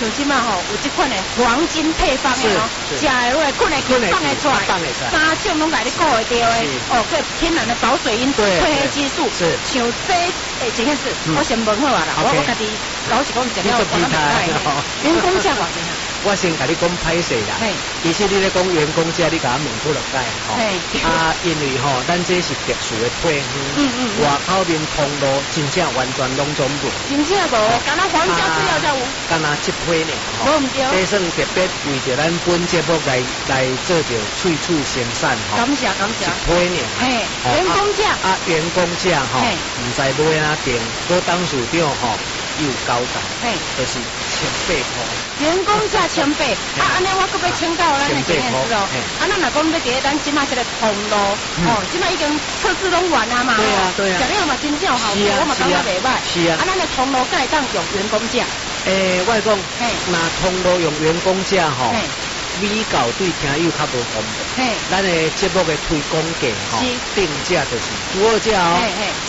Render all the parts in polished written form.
像即嘛吼，有即款的黄金配方的哦，食的落来，困的去放得出来，三种拢甲你顾会到的，哦，个天然的保水因子、褪黑激素，像这一件事，我先问好啊啦，我家己老实讲食了，我哪袂员工价偌济啊？ 我先甲你讲歹势啦，其实你咧讲员工价，你甲我问过落解吼，因为吼，咱这是特殊的配方，外口面通路真正完全拢总无， 真正无，敢若皇家饲料才有， 敢若一批尔吼， 无毋对， 这算特别为着咱本节目来做着萃取生产吼， 感谢， 一批尔， 员工价员工价吼，唔知买哪店，我董事长吼。又交代，就是1800块。 员工价1800，安尼我搁要请教咱的经验师哦。咱若讲要伫咱即马这个通路，即马已经测试拢完啊嘛， 对啊， 食了嘛真正有效果，我嘛感觉袂歹。 是啊， 咱的通路敢会当用员工价？ 我讲，那通路用员工价吼。美教对听友较无公平，咱的节目的推广价吼，定价就是不二价哦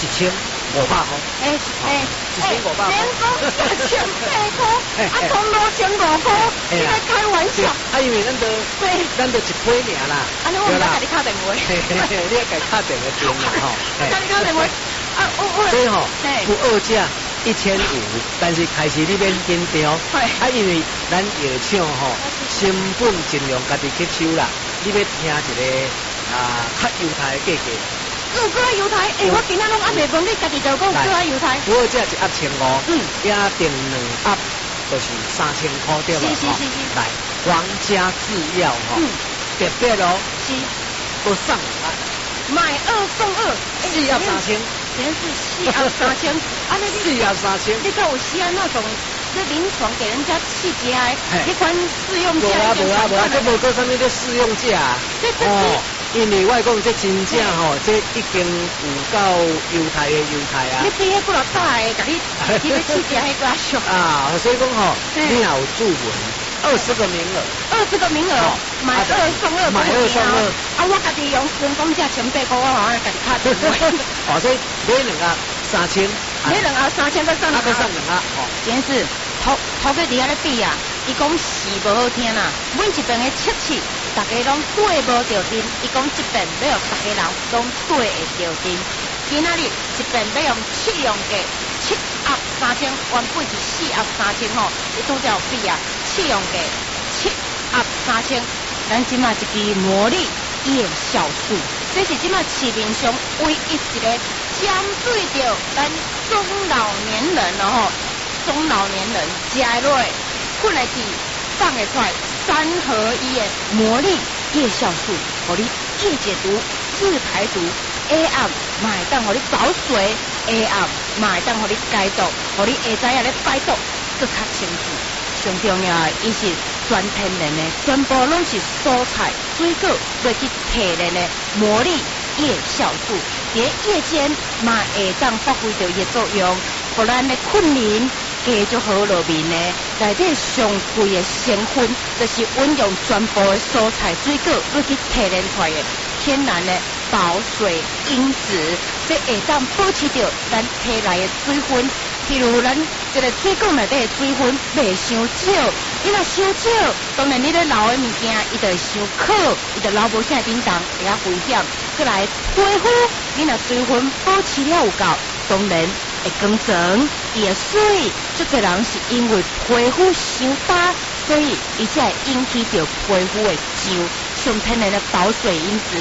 ，1500块， 1500，员工价1800块，通路1500块，你在开玩笑？ 因为咱就一批尔啦， 安尼我唔甲你敲电话， 你要甲敲电话中啦吼， 甲你敲电话， 所以吼不二价。1500，但是开始你免紧张，因为咱药厂吼成本尽量家己去抽啦。你要听一个较优待的价格。 搁较优待，我今仔拢还袂问你，家己就讲搁较优待。 不过这是1500，也订2盒就是3000块对吧？是。来，皇家制药吼，特别哦，都送啊， 买2送2 ，4盒3000。 真是4盒3000，安尼 4盒3000， 你看有西安那种这临床给人家气节的，那款试用价， 无这无过什么叫试用价哦，因为我讲这真正吼，这已经有够优待啊！ 你比迄几落大的，甲你伊要气节迄个俗啊，所以讲吼，你若有注文。20个名额， 买2送2，我家己用员工价1800块，我好像家己卡电话。 所以买2盒3000， 买2盒3000，再送2盒。真是头个伫遐咧比啊，伊讲是无好听啦。阮这边的测试，大家拢对无着阵，伊讲这边要大家人拢对会着阵。今仔日这边要用7用价7盒3000，原本是4盒3000吼，伊拄则有比啊。7用价7盒3000，咱即马一支魔力夜酵素，这是即马市面上唯一一个针对着咱中老年人吼，中老年人食落困会去放会出来3合1的魔力夜酵素，互你夜解毒、治排毒。A up 嘛会当互你保水 ，A up 嘛会当互你解毒，互你下早仔咧排毒更较清楚。上重要的，伊是全天然的，全部拢是蔬菜、水果落去提炼的魔力夜酵素，伫夜间嘛会当发挥着伊的作用，互咱的困眠继续好落面呢。内底上贵的成分，就是运用全部的蔬菜、水果落去提炼出来的天然的保水因子，这会当保持着咱体内的水分。譬如咱这个水果内底的水分袂伤少，你若伤少，当然你咧留的物件，伊就会伤苦，伊就留无啥叮当，会较危险。再来皮肤，你若水分保持了有够，当然会更长，伊会水。足侪人是因为皮肤伤干，所以伊才会引起着皮肤的皱。上天然的保水因子，